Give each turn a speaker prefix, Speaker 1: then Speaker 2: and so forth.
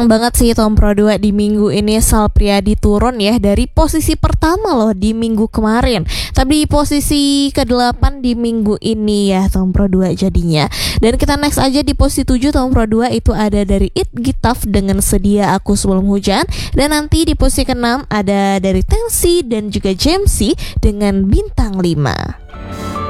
Speaker 1: sayang banget sih Tom Pro 2 di minggu ini Sal Priadi turun ya dari posisi pertama loh di minggu kemarin. Tapi di posisi ke-8 di minggu ini ya Tom Pro 2 jadinya. Dan kita next aja di posisi 7 Tom Pro 2 itu ada dari It Gitaf dengan Sedia Aku Sebelum Hujan. Dan nanti di posisi ke-6 ada dari Tensi dan juga Jamesy dengan Bintang 5.